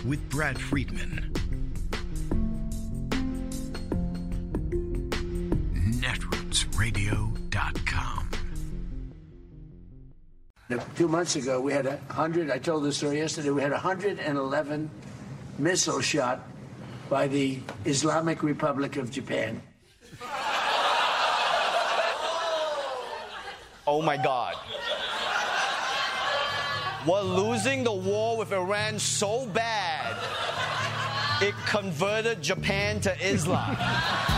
with Brad Friedman. Netrootsradio.com. 2 months ago, we had 100, I told this story yesterday, we had 111 missiles shot by the Islamic Republic of Japan. Oh my God. We're losing the war with Iran so bad, it converted Japan to Islam.